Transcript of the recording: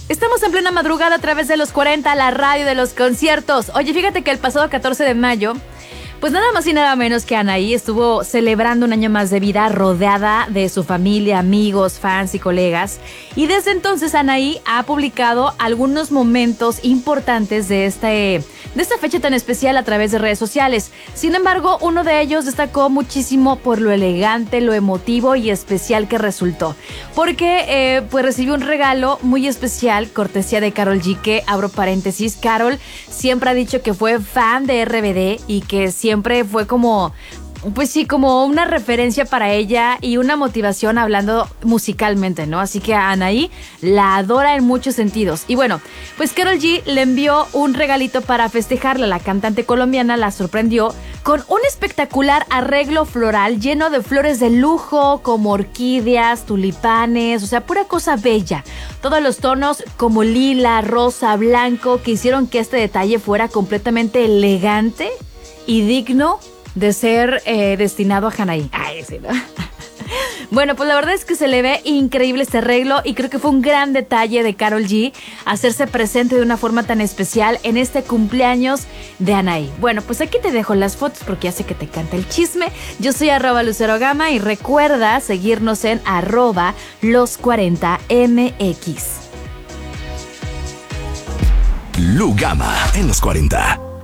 Estamos en plena madrugada a través de los 40, la radio de los conciertos. Oye, fíjate que el pasado 14 de mayo, pues nada más y nada menos que Anaí estuvo celebrando un año más de vida rodeada de su familia, amigos, fans y colegas. Y desde entonces Anaí ha publicado algunos momentos importantes de esta fecha tan especial a través de redes sociales. Sin embargo, uno de ellos destacó muchísimo por lo elegante, lo emotivo y especial que resultó. Porque pues recibió un regalo muy especial, cortesía de Karol G, que abro paréntesis. Karol siempre ha dicho que fue fan de RBD y que siempre fue como, pues sí, como una referencia para ella y una motivación hablando musicalmente, ¿no? Así que a Anaí la adora en muchos sentidos. Y bueno, pues Karol G le envió un regalito para festejarla. La cantante colombiana la sorprendió con un espectacular arreglo floral lleno de flores de lujo, como orquídeas, tulipanes, o sea, pura cosa bella. Todos los tonos como lila, rosa, blanco, que hicieron que este detalle fuera completamente elegante y digno de ser destinado a Anaí. Ay, sí, ¿no? Bueno, pues la verdad es que se le ve increíble este arreglo y creo que fue un gran detalle de Karol G hacerse presente de una forma tan especial en este cumpleaños de Anaí. Bueno, pues aquí te dejo las fotos porque ya sé que te encanta el chisme. Yo soy @LuceroGama y recuerda seguirnos en @los40mx. Lu Gama en los 40.